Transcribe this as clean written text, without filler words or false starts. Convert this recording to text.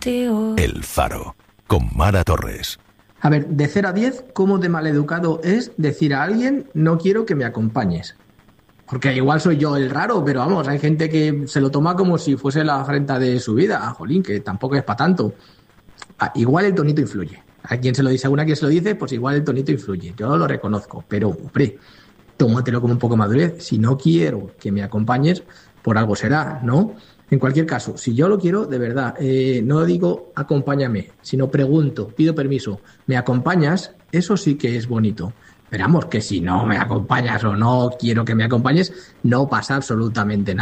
El Faro, con Mara Torres. A ver, de 0 a 10, ¿cómo de maleducado es decir a alguien no quiero que me acompañes? Porque igual soy yo el raro, pero vamos, hay gente que se lo toma como si fuese la afrenta de su vida. Jolín, que tampoco es para tanto. Igual el tonito influye. A quien se lo dice, a quien se lo dice, pues igual el tonito influye. Yo lo reconozco, pero, hombre, tómatelo como un poco madurez. Si no quiero que me acompañes, por algo será, ¿no? En cualquier caso, si yo lo quiero, de verdad, no digo acompáñame, sino pregunto, pido permiso, ¿me acompañas? Eso sí que es bonito. Pero vamos, que si no me acompañas o no quiero que me acompañes, no pasa absolutamente nada.